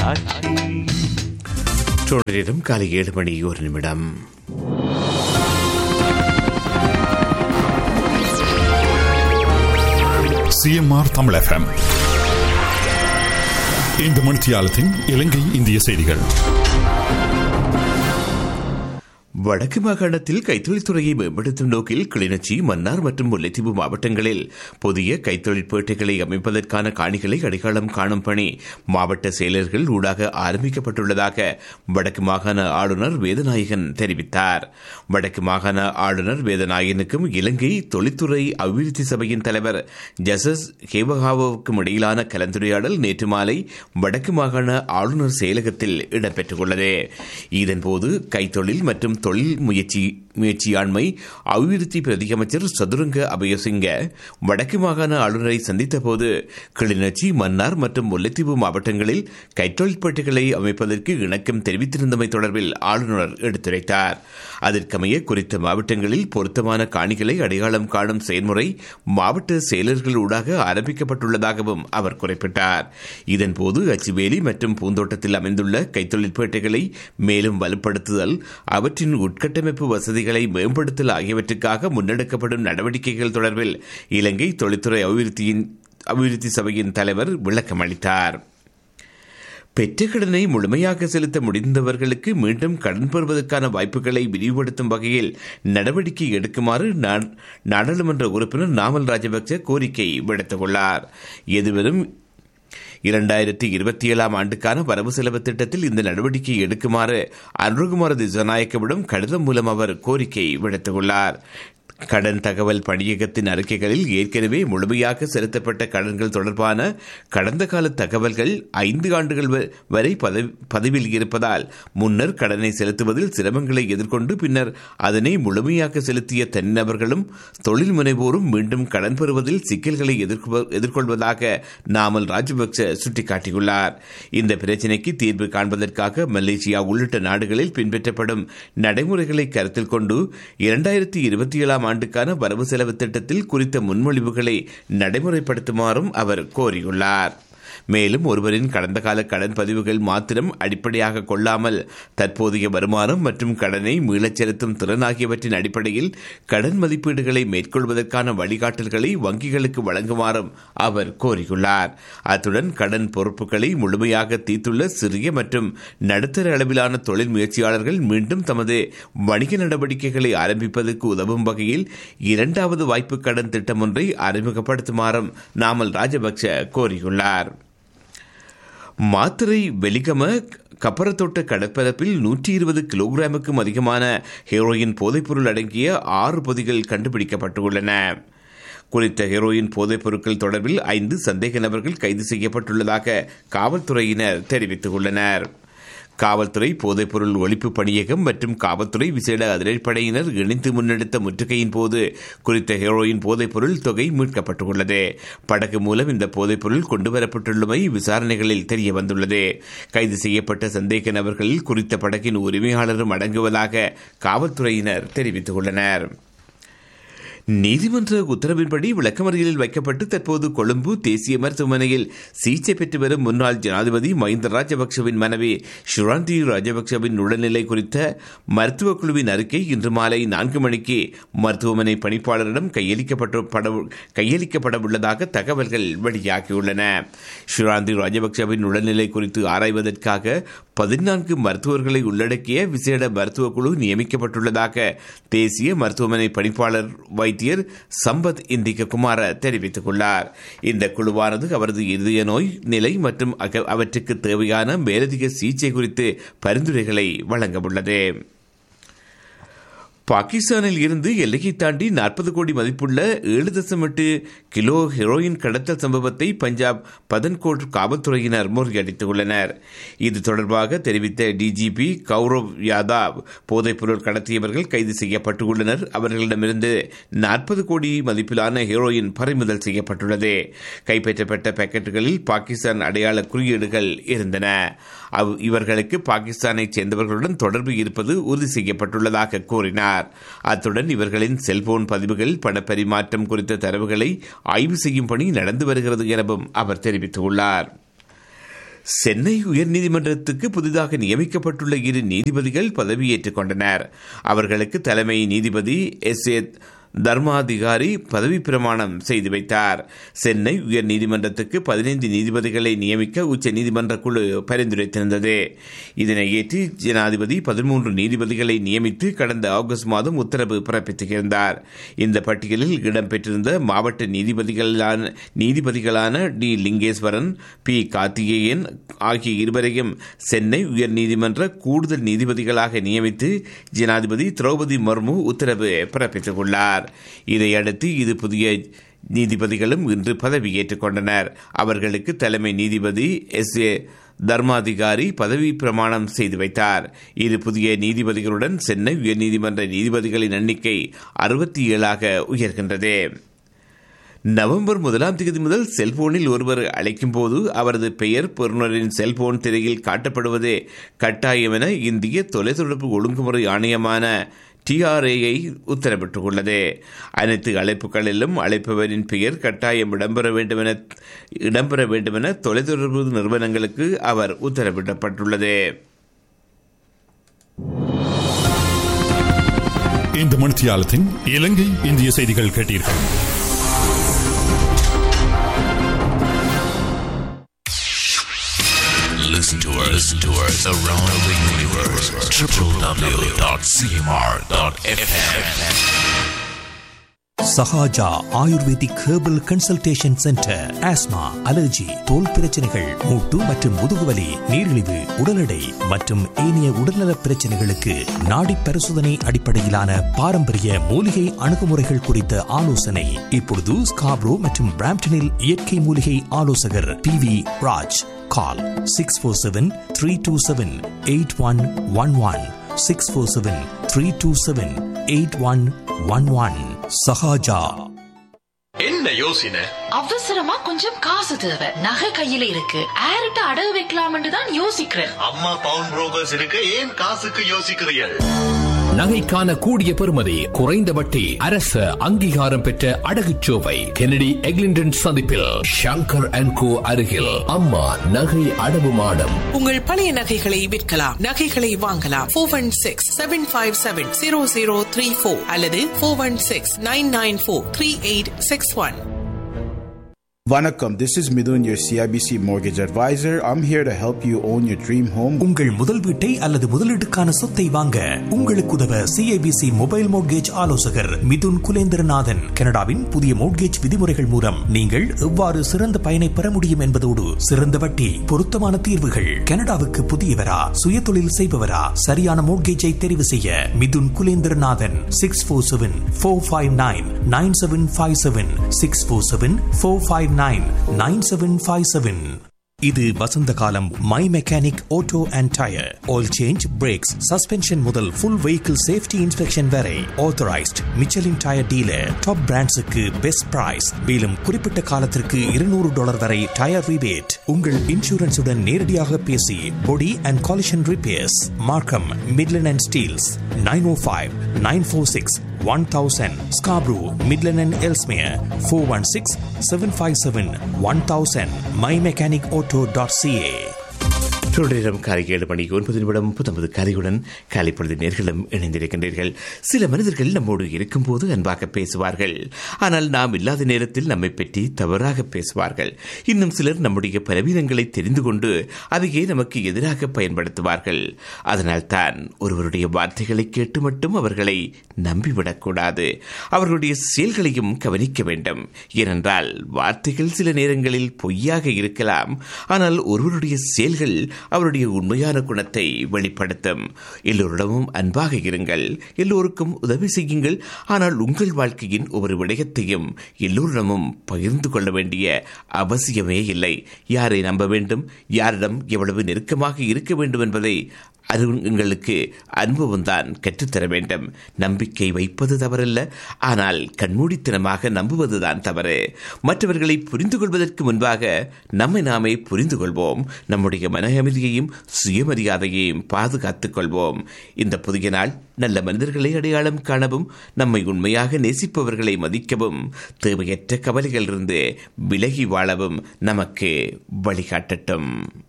ஆட்சி. தொடரிடம் காலை 7 மணி 1 நிமிடம். சிஎம்ஆர் தமிழ் FM இந்த மணித்தியாலத்தின் இலங்கை இந்திய செய்திகள். வடக்கு மாகாணத்தில் கைத்தொழில்துறையை மேம்படுத்தும் நோக்கில் கிளிநொச்சி, மன்னார் மற்றும் முல்லைத்தீவு மாவட்டங்களில் புதிய கைத்தொழில் பேட்டைகளை அமைப்பதற்கான காணிகளை அடையாளம் காணும் பணி மாவட்ட செயலர்கள் ஊடாக ஆரம்பிக்கப்பட்டுள்ளதாக வடக்கு மாகாண ஆளுநர் வேதநாயகன் தெரிவித்தார். வடக்கு மாகாண ஆளுநர் வேதநாயகனுக்கும் இலங்கை தொழில்துறை அபிவிருத்தி சபையின் தலைவர் ஜசஸ் ஹேவகாவுக்கும் இடையிலான கலந்துரையாடல் நேற்று மாலை வடக்கு மாகாண ஆளுநர் செயலகத்தில் இடம்பெற்றுள்ளது. இதன்போது கைத்தொழில் மற்றும் தொழில் முயற்சியாண்மை அபிவிருத்தி பிரதியமைச்சர் சதுரங்க அபயசிங்க வடக்கு மாகாண ஆளுநரை சந்தித்த போது கிளிநொச்சி, மன்னார் மற்றும் முல்லைத்தீவு மாவட்டங்களில் கைத்தொழிற்பேட்டைகளை அமைப்பதற்கு இணக்கம் தெரிவித்திருந்தமை தொடர்பில் ஆளுநர் எடுத்துரைத்தார். அதற்கமைய குறித்த மாவட்டங்களில் பொருத்தமான காணிகளை அடையாளம் காணும் செயல்முறை மாவட்ட செயலர்கள் ஊடாக ஆரம்பிக்கப்பட்டுள்ளதாகவும் அவர் குறிப்பிட்டார். இதன்போது அச்சுவேலி மற்றும் பூந்தோட்டத்தில் அமைந்துள்ள கைத்தொழிற்பேட்டைகளை மேலும் வலுப்படுத்துதல், அவற்றின் உட்கட்டமைப்பு வசதிகளை மேம்படுத்தல் ஆகியவற்றுக்காக முன்னெடுக்கப்படும் நடவடிக்கைகள் தொடர்பில் இலங்கை தொழில்துறை அபிவிருத்தி சபையின் தலைவர் விளக்கம் அளித்தார். பெற்ற கடனை முழுமையாக செலுத்த முடிந்தவர்களுக்கு மீண்டும் கடன் பெறுவதற்கான வாய்ப்புகளை விரிவுபடுத்தும் வகையில் நடவடிக்கை எடுக்குமாறு நாடாளுமன்ற உறுப்பினர் நாமல் ராஜபக்ச கோரிக்கை விடுத்துள்ளார். எதுவரும் 2027 ஆண்டுக்கான வரவு செலவு திட்டத்தில் இந்த நடவடிக்கை எடுக்குமாறு அனுகுமார திசாநாயக்கவிடம் கடிதம் மூலம் அவர் கோரிக்கை விடுத்துள்ளார். கடன் தகவல் பணியகத்தின் அறிக்கைகளில் ஏற்கனவே முழுமையாக செலுத்தப்பட்ட கடன்கள் தொடர்பான கடந்த கால தகவல்கள் 5 ஆண்டுகள் வரை பதிவில் இருப்பதால் முன்னர் கடனை செலுத்துவதில் சிரமங்களை எதிர்கொண்டு பின்னர் அதனை முழுமையாக செலுத்திய தனிநபர்களும் தொழில் முனைவோரும் மீண்டும் கடன் பெறுவதில் சிக்கல்களை எதிர்கொள்வதாக நாமல் ராஜபக்ச சுட்டிக்காட்டியுள்ளார். இந்த பிரச்சினைக்கு தீர்வு காண்பதற்காக மலேசியா உள்ளிட்ட நாடுகளில் பின்பற்றப்படும் நடைமுறைகளை கருத்தில் கொண்டு 2027 ஆண்டுக்கான வரவு செலவு திட்டத்தில் குறித்த முன்மொழிவுகளை நடைமுறைப்படுத்துமாறும் அவர் கோரியுள்ளார். மேலும் ஒருவரின் கடந்த கால கடன் பதிவுகள் மாத்திரம் அடிப்படையாக கொள்ளாமல் தற்போதைய வருமானம் மற்றும் கடனை மீளச் செலுத்தும் திறன் ஆகியவற்றின் அடிப்படையில் கடன் மதிப்பீடுகளை மேற்கொள்வதற்கான வழிகாட்டல்களை வங்கிகளுக்கு வழங்குமாறும் அவர் கோரியுள்ளார். அத்துடன் கடன் பொறுப்புகளை முழுமையாக தீர்த்துள்ள சிறிய மற்றும் நடுத்தர அளவிலான தொழில் முயற்சியாளர்கள் மீண்டும் தமது வணிக நடவடிக்கைகளை ஆரம்பிப்பதற்கு உதவும் வகையில் 2வது வாய்ப்பு கடன் திட்டம் ஒன்றை அறிமுகப்படுத்துமாறும் நாமல் ராஜபக்ச கோரியுள்ளார். மாத்திரை வெலிகம கப்பரத்தோட்ட கடற்பரப்பில் 120 கிலோகிராமுக்கும் அதிகமான ஹெரோயின் போதைப்பொருள் அடங்கிய 6 பொதிகள் கண்டுபிடிக்கப்பட்டுள்ளன. குறித்த ஹெரோயின் போதைப் பொருட்கள் தொடர்பில் 5 சந்தேக நபர்கள் கைது செய்யப்பட்டுள்ளதாக காவல்துறையினர் தெரிவித்துள்ளனர். காவல்துறை, போதைப்பொருள் ஒழிப்பு பணியகம் மற்றும் காவல்துறை விசேட அதிரடிப்படையினர் இணைந்து முன்னெடுத்த முற்றுகையின் போது குறித்த ஹெரோயின் போதைப்பொருள் தொகை மீட்கப்பட்டுள்ளது. படகு மூலம் இந்த போதைப்பொருள் கொண்டுவரப்பட்டுள்ளமை விசாரணைகளில் தெரியவந்துள்ளது. கைது செய்யப்பட்ட சந்தேக நபர்களில் குறித்த படகின் உரிமையாளரும் அடங்குவதாக காவல்துறையினர் தெரிவித்துள்ளனர். நீதிமன்ற உத்தரவின்படி விளக்கமறியலில் வைக்கப்பட்டு தற்போது கொழும்பு தேசிய மருத்துவமனையில் சிகிச்சை பெற்று வரும் முன்னாள் ஜனாதிபதி மஹிந்த ராஜபக்சவின் மனைவி ஷுராந்தி ராஜபக்சவின் உடல்நிலை குறித்த மருத்துவ குழுவின் அறிக்கை இன்று மாலை 4 மணிக்கு மருத்துவமனை பணிப்பாளரிடம் கையளிக்கப்பட உள்ளதாக தகவல்கள் வெளியாகியுள்ளன. ஷுராந்தி ராஜபக்சவின் உடல்நிலை குறித்து ஆராய்வதற்காக 14 மருத்துவர்களை உள்ளடக்கிய விசேட மருத்துவ குழு நியமிக்கப்பட்டுள்ளதாக தேசிய மருத்துவமனை பணிப்பாளர் வைத்தியர் சம்பத் இந்திக குமார தெரிவித்துள்ளார். இந்த குழுவானது அவரது இதய நோய் நிலை மற்றும் அவற்றுக்கு தேவையான மேலதிக சிகிச்சை குறித்து பரிந்துரைகளை வழங்க உள்ளது. பாகிஸ்தானில் இருந்து எல்லையை தாண்டி 40 கோடி மதிப்புள்ள 7.8 கிலோ ஹெரோயின் கடத்தல் சம்பவத்தை பஞ்சாப் பதன்கோட் காவல்துறையினர் முறியடித்துள்ளனர். இது தொடர்பாக தெரிவித்த டிஜிபி கௌரவ் யாதவ், போதைப்பொருள் கடத்தியவர்கள் கைது செய்யப்பட்டுள்ளனர். அவர்களிடமிருந்து 40 கோடி மதிப்பிலான ஹெரோயின் பறிமுதல் செய்யப்பட்டுள்ளது. கைப்பற்றப்பட்ட பாக்கெட்டுகளில் பாகிஸ்தான் அடையாள குறியீடுகள் இருந்தன. இவர்களுக்கு பாகிஸ்தானைச் சேர்ந்தவர்களுடன் தொடர்பு இருப்பது உறுதி செய்யப்பட்டுள்ளதாக கூறினார். அத்துடன் இவர்களின் செல்போன் பதிவுகள், பணப்பரிமாற்றம் குறித்த தரவுகளை ஆய்வு செய்யும் பணி நடந்து வருகிறது எனவும் அவர் தெரிவித்துள்ளார். சென்னை உயர்நீதிமன்றத்துக்கு புதிதாக நியமிக்கப்பட்டுள்ள 2 நீதிபதிகள் பதவியேற்றுக் கொண்டனர். அவர்களுக்கு தலைமை நீதிபதி S.A. தர்மாதிகாரி பதவி பிரமாணம் செய்து வைத்தார். சென்னை உயர் நீதிமன்றத்துக்கு 15 நீதிபதிகளை நியமிக்க உச்ச நீதிமன்ற குழு பரிந்துரைத்திருந்தது. இதனை ஏற்று ஜனாதிபதி 13 நீதிபதிகளை நியமித்து கடந்த ஆகஸ்ட் மாதம் உத்தரவு பிறப்பித்திருந்தார். இந்த பட்டியலில் இடம்பெற்றிருந்த மாவட்ட நீதிபதிகளான டி. லிங்கேஸ்வரன், பி. கார்த்திகேயன் ஆகிய இருவரையும் சென்னை உயர் நீதிமன்ற கூடுதல் நீதிபதிகளாக நியமித்து ஜனாதிபதி திரௌபதி முர்மு உத்தரவு பிறப்பித்துள்ளார். இதையடுத்து இது புதிய நீதிபதிகளும் இன்று பதவியேற்றுக் கொண்டனர். அவர்களுக்கு தலைமை நீதிபதி S.A. தர்மாதிகாரி பதவி பிரமாணம் செய்து வைத்தார். இரு புதிய நீதிபதிகளுடன் சென்னை உயர்நீதிமன்ற நீதிபதிகளின் எண்ணிக்கை 67ஆக உயர்கின்றது. நவம்பர் 1 முதல் செல்போனில் ஒருவர் அழைக்கும் போது அவரது பெயர் பெறுநரின் செல்போன் திரையில் காட்டப்படுவதே கட்டாயம் என இந்திய தொலைத்தொடர்பு ஒழுங்குமுறை ஆணையமான TRAI உத்தரவிட்டுள்ளது. அனைத்து அழைப்புகளிலும் அழைப்பவரின் பெயர் கட்டாயம் இடம்பெற வேண்டுமென தொலைத்தொடர்பு நிறுவனங்களுக்கு அவர் உத்தரவிடப்பட்டுள்ளது. இந்த மணித்தியாலத்தின் இலங்கை இந்திய செய்திகள் கேட்டீர்கள். Listen to us around the universe. www.cmr.fm. Sahaja ayurvedic herbal consultation centre. Asthma, allergy, தோல் பிரச்சனைகள், மூட்டு மற்றும் முதுகுவலி, நீரிழிவு, உடல் எடை மற்றும் ஏனைய உடல்நல பிரச்சனைகளுக்கு நாடி பரிசோதனை அடிப்படையிலான பாரம்பரிய மூலிகை அணுகுமுறைகள் குறித்த ஆலோசனை. இப்பொழுது ஸ்காப்ரோ மற்றும் பிராம்டனில் இயற்கை மூலிகை ஆலோசகர் PV ராஜ். கால் 647-327-8111 647-327-8111. சஹாஜா. என்ன யோசனை? அவசரமா கொஞ்சம் காசு தேவை. நகை கையில இருக்கு. ஆர்ட்ட அடகு வைக்கலாம்னு தான் யோசிக்கிறேன். அம்மா பவுன் புரோக்கர்ஸ் இருக்கு. ஏன் காசுக்கு யோசிக்கிறீர்கள்? நகைக்கான கூடிய பெறுமதி, குறைந்த வட்டி, அரசு அங்கீகாரம் பெற்ற அடகுச்சோவை. கெனடி எக்லிண்டன் சந்திப்பில் ஷங்கர் அண்ட் கோ அருகில் அம்மா நகை அடவு மாடம். உங்கள் பழைய நகைகளை விற்கலாம், நகைகளை வாங்கலாம். 416-757-0034 அல்லது 416-994-3861. Vanakkam, this is Midun, your CIBC mortgage advisor. I'm here to help you own your dream home. உங்கள் முதல் வீட்டை அல்லது முதலீட்டுக்கான சொத்தை வாங்க உங்களுக்கு உதவ CIBC மொபைல் மோட்கேஜ் ஆலோசகர் மிதுன் குலேந்திரநாதன். கனடாவின் புதிய மோட்கேஜ் விதிமுறைகள் மூலம் நீங்கள் எவ்வாறு சிறந்த பயனை பெற முடியும் என்பதோடு சிறந்த வட்டி, பொருத்தமான தீர்வுகள். கனடாவுக்கு புதியவரா, சுய தொழில் செய்பவரா, சரியான மோட்கேஜை தெரிவு செய்ய மிதுன் குலேந்திரநாதன். 647-459-9757 647-459-9757. இது வசந்த காலம். My mechanic auto and tyre, oil change, breaks, suspension முதல் ஃபுல் வெஹிக்கிள் சேஃப்டி இன்ஸ்பெக்ஷன் வரை authorised Michelin tyre dealer. Top பிராண்ட்ஸுக்கு best price. மேலும் குறிப்பிட்ட காலத்திற்கு $200 வரை டயர் ரிபேட். உங்கள் இன்சூரன்ஸுடன் நேரடியாக பேசி பொடி அண்ட் காலிஷன் ரிப்பேர்ஸ். மார்க்கம், Midland and Steeles. 905-946-1000. Scarborough, Midland and Ellesmere. 416-757-1000. mymechanicauto.ca. தொடரும் காலை 7 மணி 9 கரையுடன் காலைப்பொழுது நேர்களும் இணைந்திருக்கின்றீர்கள். சில மனிதர்கள் நம்மோடு இருக்கும்போது அன்பாக பேசுவார்கள், ஆனால் நாம் இல்லாத நேரத்தில் நம்மை பற்றி தவறாக பேசுவார்கள். இன்னும் சிலர் நம்முடைய பலவீனங்களை தெரிந்து கொண்டு அதையே நமக்கு எதிராக பயன்படுத்துவார்கள். அதனால் தான் ஒருவருடைய வார்த்தைகளை கேட்டு மட்டும் அவர்களை நம்பிவிடக்கூடாது. அவர்களுடைய செயல்களையும் கவனிக்க வேண்டும். ஏனென்றால் வார்த்தைகள் சில நேரங்களில் பொய்யாக இருக்கலாம், ஆனால் ஒருவருடைய செயல்கள் அவருடைய உண்மையான குணத்தை வெளிப்படுத்தும். எல்லோரிடமும் அன்பாக இருங்கள், எல்லோருக்கும் உதவி செய்யுங்கள். ஆனால் உங்கள் வாழ்க்கையின் ஒவ்வொரு விடயத்தையும் எல்லோரிடமும் பகிர்ந்து கொள்ள வேண்டிய அவசியமே இல்லை. யாரை நம்ப வேண்டும், யாரிடம் எவ்வளவு நெருக்கமாக இருக்க வேண்டும் என்பதை அது உங்களுக்கு அனுபவம் தான் கற்றுத்தர வேண்டும். நம்பிக்கை வைப்பது தவறல்ல, ஆனால் கண்மூடித்தனமாக நம்புவதுதான் தவறு. மற்றவர்களை புரிந்து கொள்வதற்கு முன்பாக நம்மை நாமே புரிந்து கொள்வோம். நம்முடைய மன அமைதியையும் சுயமரியாதையையும் பாதுகாத்துக் கொள்வோம். இந்த புதிய நாள் நல்ல மனிதர்களை அடையாளம் காணவும், நம்மை உண்மையாக நேசிப்பவர்களை மதிக்கவும், தேவையற்ற கவலைகளிலிருந்து விலகி வாழவும் நமக்கு வழிகாட்டட்டும்.